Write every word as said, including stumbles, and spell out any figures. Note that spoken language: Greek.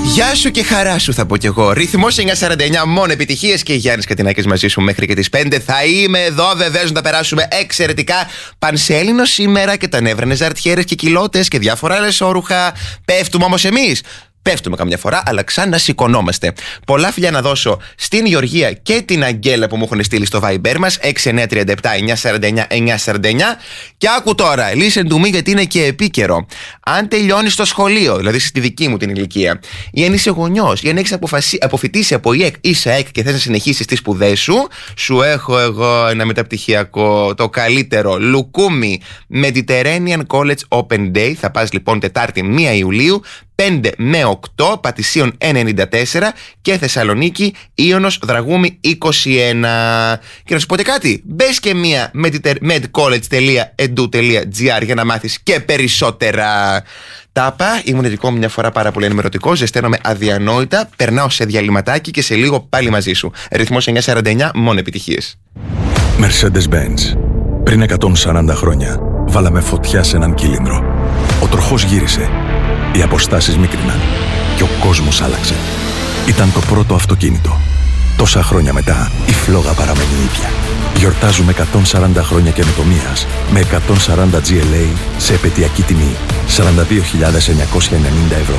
Γεια σου και χαρά σου, θα πω κι εγώ. Ρυθμός εννιακόσια σαράντα εννιά, μόνο επιτυχίες και Γιάννης Κατινάκης μαζί σου μέχρι και τις πέντε. Θα είμαι εδώ, βεβαίως, να τα περάσουμε εξαιρετικά. Πανσέλινο σήμερα και τα νεύρανε ζαρτιέρες και κοιλώτες και διάφορα άλλες όρουχα. Πέφτουμε όμως εμείς. Πέφτουμε καμιά φορά, αλλά ξανασηκωνόμαστε. Πολλά φιλιά να δώσω στην Γεωργία και την Αγγέλα που μου έχουν στείλει στο Viber μας έξι εννιά τρία επτά εννιά σαράντα εννιά εννιά σαράντα εννιά. Και άκου τώρα, listen to me, γιατί είναι και επίκαιρο. Αν τελειώνεις το σχολείο, δηλαδή στη δική μου την ηλικία, ή αν είσαι γονιός, ή αν έχεις αποφοιτήσει από ΙΕΚ ή ΣΑΕΚ και θες να συνεχίσεις τις σπουδές σου, σου έχω εγώ ένα μεταπτυχιακό, το καλύτερο, Λουκούμι Mediterranean College Open Day. Θα πας λοιπόν Τετάρτη πρώτη Ιουλίου, πέντε με οκτώ, Πατησίων ενενήντα τέσσερα και Θεσσαλονίκη Ίωνος Δραγούμη είκοσι ένα. Και να σου πω και κάτι, μπες και μία medcollege τελεία edu τελεία gr για να μάθεις και περισσότερα. Τάπα, ήμουν δικό μου μια φορά πάρα πολύ ενημερωτικό, ζεσταίνομαι αδιανόητα, περνάω σε διαλυματάκι και σε λίγο πάλι μαζί σου. Ρυθμός εννιακόσια σαράντα εννιά, μόνο επιτυχίες. Mercedes-Benz. Πριν εκατόν σαράντα χρόνια, βάλαμε φωτιά σε έναν κύλινδρο. Ο τροχός γύρισε. Οι αποστάσεις μίκριναν και ο κόσμος άλλαξε. Ήταν το πρώτο αυτοκίνητο. Τόσα χρόνια μετά, η φλόγα παραμένει ίδια. Γιορτάζουμε εκατόν σαράντα χρόνια καινοτομίας με εκατόν σαράντα τζι ελ έι σε επαιτειακή τιμή σαράντα δύο χιλιάδες εννιακόσια ενενήντα ευρώ.